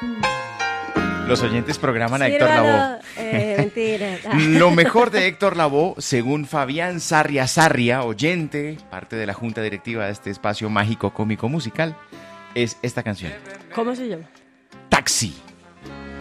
Los oyentes programan a Héctor Lavoe. Mentira. Lo mejor de Héctor Lavoe, según Fabián Sarria Sarria, oyente, parte de la junta directiva de este espacio mágico cómico musical, es esta canción. ¿Cómo se llama? Taxi.